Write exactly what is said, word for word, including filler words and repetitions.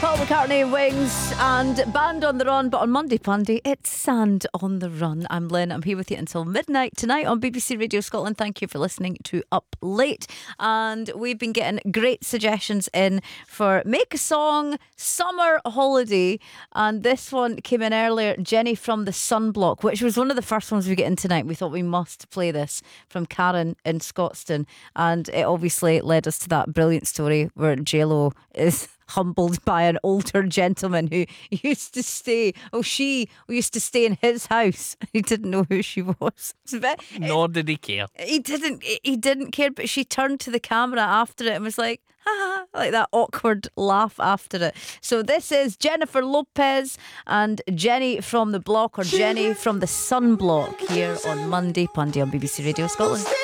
Paul McCartney, Wings, and Band on the Run. But on Monday, Pundy, it's Sand on the Run. I'm Lynn. I'm here with you until midnight tonight on B B C Radio Scotland. Thank you for listening to Up Late. And we've been getting great suggestions in for Make a Song, Summer Holiday. And this one came in earlier, Jenny from the Sunblock, which was one of the first ones we get in tonight. We thought we must play this from Karen in Scotstoun. And it obviously led us to that brilliant story where JLo is humbled by an older gentleman who used to stay, oh, she used to stay in his house. He didn't know who she was. Bit, Nor did he care. He didn't, he didn't care, but she turned to the camera after it and was like, ha, like that awkward laugh after it. So this is Jennifer Lopez and Jenny from the Block, or Jenny from the Sunblock, here on Monday Pundy on B B C Radio Scotland.